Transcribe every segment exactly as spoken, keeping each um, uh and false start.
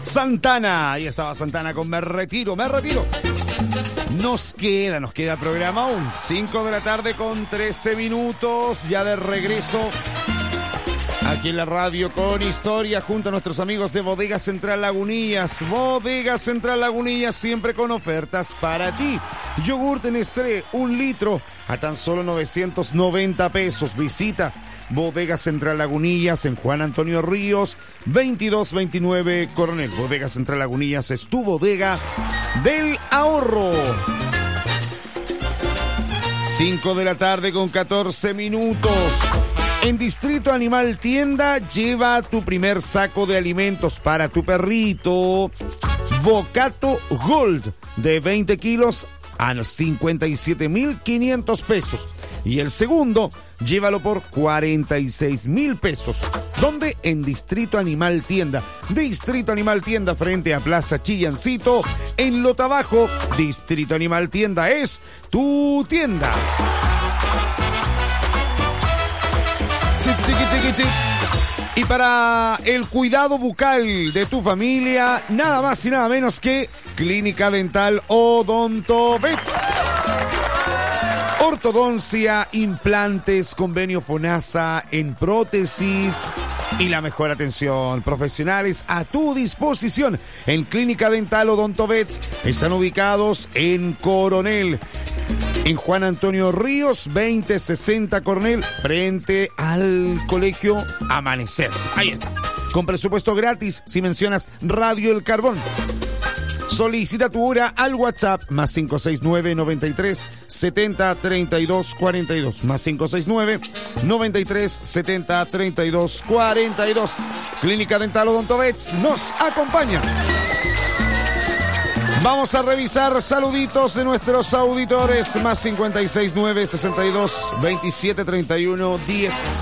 Santana. Ahí estaba Santana con Me Retiro, Me Retiro. Nos queda, nos queda programa aún. cinco de la tarde con trece minutos. Ya de regreso aquí en la radio con historia junto a nuestros amigos de Bodega Central Lagunillas. Bodega Central Lagunillas siempre con ofertas para ti. Yogurt Nestlé, un litro a tan solo novecientos noventa pesos. Visita Bodega Central Lagunillas en Juan Antonio Ríos, veintidós veintinueve Coronel. Bodega Central Lagunillas es tu bodega del ahorro. cinco de la tarde con catorce minutos. En Distrito Animal Tienda, lleva tu primer saco de alimentos para tu perrito. Bocato Gold de veinte kilos a cincuenta y siete mil quinientos pesos. Y el segundo, llévalo por cuarenta y seis mil pesos. ¿Dónde? En Distrito Animal Tienda. Distrito Animal Tienda frente a Plaza Chillancito, en Lotabajo. Distrito Animal Tienda es tu tienda. Y para el cuidado bucal de tu familia, nada más y nada menos que Clínica Dental Odontovets. Ortodoncia, implantes, convenio FONASA en prótesis y la mejor atención. Profesionales a tu disposición en Clínica Dental Odontovets. Están ubicados en Coronel, en Juan Antonio Ríos, veinte sesenta Coronel, frente al Colegio Amanecer. Ahí está. Con presupuesto gratis si mencionas Radio El Carbón. Solicita tu hora al WhatsApp más cinco seis nueve, noventa y tres, setenta, treinta y dos, cuarenta y dos. Más cinco seis nueve, noventa y tres, setenta, treinta y dos, cuarenta y dos. Clínica Dental Odontovets nos acompaña. Vamos a revisar saluditos de nuestros auditores. Más cincuenta y seis nueve, sesenta y dos, veintisiete, treinta y uno, diez.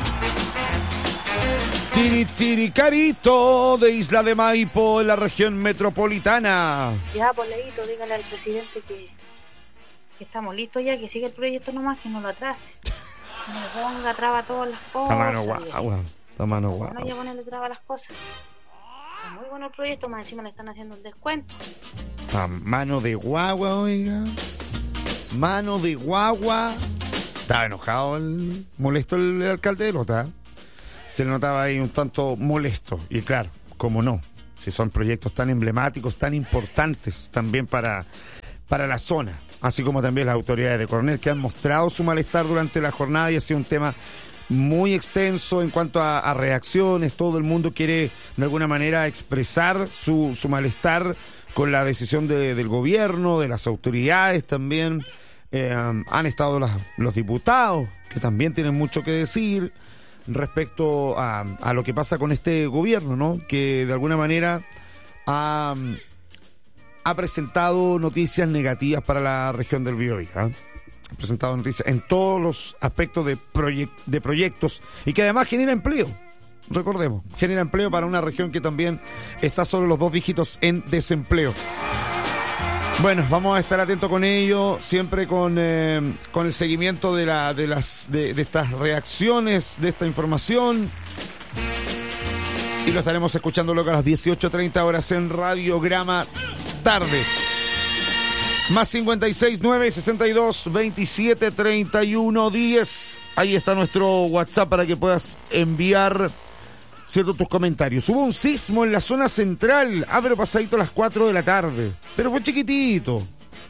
Tiri Tiri Carito de Isla de Maipo, en la región metropolitana. Ya, por leíto, dígale al presidente que, que estamos listos ya, que sigue el proyecto nomás, que no lo atrase. Que no le ponga traba todas las cosas. La mano guagua, la mano guagua. No, ya ponerle traba las cosas. Está muy bueno el proyecto, más encima le están haciendo un descuento. A mano de guagua, oiga. Mano de guagua. Estaba enojado, el, molesto el, el alcalde de Lota. Se le notaba ahí un tanto molesto. Y claro, cómo no, si son proyectos tan emblemáticos, tan importantes también para, para la zona, así como también las autoridades de Coronel, que han mostrado su malestar durante la jornada, y ha sido un tema muy extenso en cuanto a, a reacciones. Todo el mundo quiere de alguna manera expresar su, su malestar con la decisión de, del gobierno, de las autoridades también. Eh, han estado las, los diputados, que también tienen mucho que decir respecto a, a lo que pasa con este gobierno, ¿no? Que de alguna manera ha, ha presentado noticias negativas para la región del Biobío, ¿eh? Ha presentado noticias en todos los aspectos de, proyect, de proyectos, y que además genera empleo. Recordemos, genera empleo para una región que también está sobre los dos dígitos en desempleo. Bueno, vamos a estar atentos con ello, siempre con, eh, con el seguimiento de, la, de, las, de, de estas reacciones, de esta información. Y lo estaremos escuchando luego a las dieciocho treinta horas en Radiograma Tarde. Más cincuenta y seis nueve, sesenta y dos, veintisiete, treinta y uno, diez. Ahí está nuestro WhatsApp para que puedas enviar, cierto, tus comentarios. Hubo un sismo en la zona central. Ah, pero pasadito a las cuatro de la tarde. Pero fue chiquitito.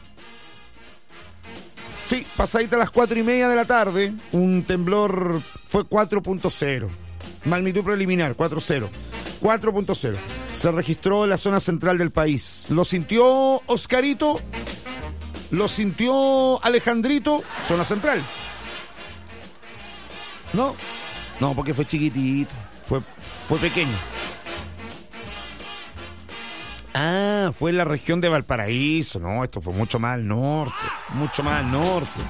Sí, pasadito a las cuatro y media de la tarde. Un temblor fue cuatro punto cero. Magnitud preliminar, cuatro punto cero. cuatro punto cero. Se registró en la zona central del país. ¿Lo sintió Oscarito? ¿Lo sintió Alejandrito? Zona central. ¿No? No, porque fue chiquitito. Fue, fue pequeño. Ah, fue en la región de Valparaíso. No, esto fue mucho más al norte. Mucho más al norte.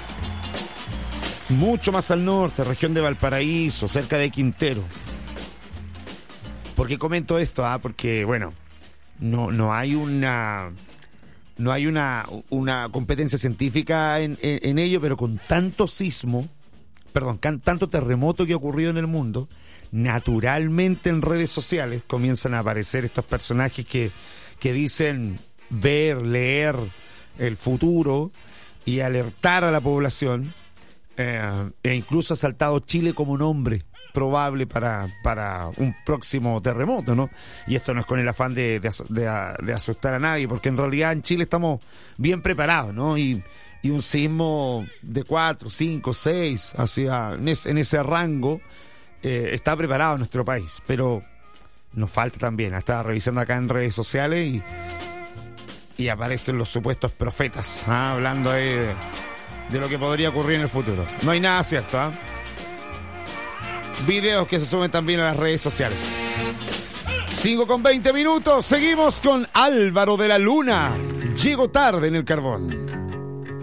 Mucho más al norte, región de Valparaíso, cerca de Quintero. ¿Por qué comento esto? Ah, porque, bueno, no, no hay una... No hay una, una competencia científica en, en, en ello, pero con tanto sismo, perdón, can, tanto terremoto que ha ocurrido en el mundo, naturalmente en redes sociales comienzan a aparecer estos personajes que, que dicen ver, leer el futuro y alertar a la población, eh, e incluso ha saltado Chile como nombre probable para, para un próximo terremoto, ¿no? Y esto no es con el afán de, de, de, de asustar a nadie, porque en realidad en Chile estamos bien preparados, ¿no? Y, y un sismo de cuatro, cinco, seis, hacia, en, ese, en ese rango, eh, está preparado nuestro país, pero nos falta también. Estaba revisando acá en redes sociales y, y aparecen los supuestos profetas, ¿ah? Hablando ahí de, de lo que podría ocurrir en el futuro. No hay nada cierto, ¿ah? Videos que se suben también a las redes sociales. cinco con veinte minutos. Seguimos con Álvaro de la Luna. Llego tarde en el carbón.